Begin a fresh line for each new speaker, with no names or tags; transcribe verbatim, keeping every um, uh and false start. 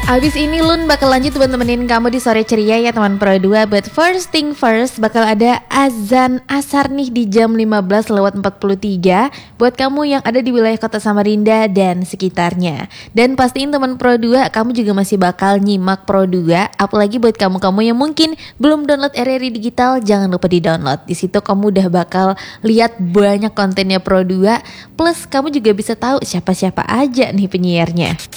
Abis ini Lun bakal lanjut buat temenin kamu di sore ceria ya teman Pro dua. But first thing first, bakal ada azan asar nih di jam lima belas lewat empat puluh tiga buat kamu yang ada di wilayah kota Samarinda dan sekitarnya. Dan pastiin teman Pro dua, kamu juga masih bakal nyimak Pro dua. Apalagi buat kamu-kamu yang mungkin belum download R R I Digital, jangan lupa di download. Di situ kamu udah bakal lihat banyak kontennya Pro dua. Plus kamu juga bisa tahu siapa-siapa aja nih penyiarnya.